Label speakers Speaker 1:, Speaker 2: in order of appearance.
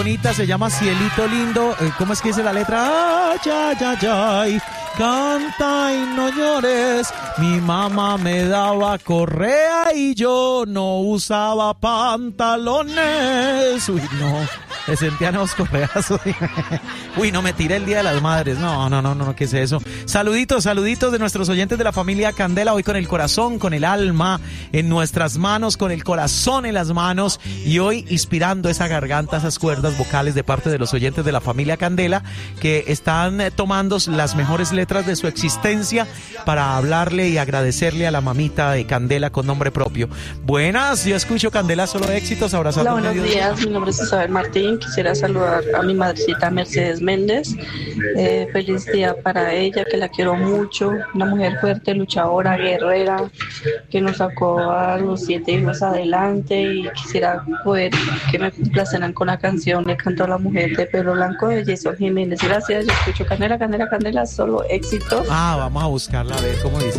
Speaker 1: Bonita, se llama Cielito Lindo. ¿Cómo es que dice la letra? Ay, ay, ay, ay, canta y no llores. Mi mamá me daba correa y yo no usaba pantalones. Uy, no, me sentían los correazos. Uy, no, me tiré el Día de las Madres. No, ¿qué es eso? Saluditos de nuestros oyentes de la familia Candela. Hoy con el corazón, con el alma en nuestras manos, con el corazón en las manos. Y hoy inspirando esa garganta, esas cuerdas vocales de parte de los oyentes de la familia Candela que están tomando las mejores letras de su existencia para hablarle y agradecerle a la mamita de Candela con nombre propio. Buenas, yo escucho Candela, solo éxitos, abrazando.
Speaker 2: Hola, buenos días, mi nombre es Isabel Martín, quisiera saludar a mi madrecita Mercedes Méndez, feliz día para ella, que la quiero mucho, una mujer fuerte, luchadora, guerrera, que nos sacó a los 7 hijos adelante y quisiera poder que me complaceran con la canción Le canto a la mujer de pelo blanco de Jason Jiménez. Gracias, yo escucho Candela, Candela, Candela, solo éxito.
Speaker 1: Vamos a buscarla a ver cómo dice.